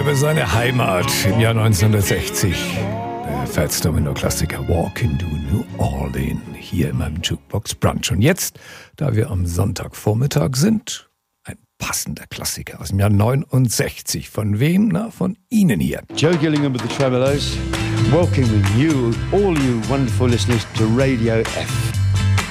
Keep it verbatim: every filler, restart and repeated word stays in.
über seine Heimat im Jahr neunzehnhundertsechzig. Der Fats Domino-Klassiker Walking to New Orleans hier in meinem Jukebox Brunch. Und jetzt, da wir am Sonntagvormittag sind, ein passender Klassiker aus dem Jahr neunundsechzig. Von wem? Na, von Ihnen hier. Joe Gillingham with the Tremolos, welcoming you, all you wonderful listeners, to Radio F.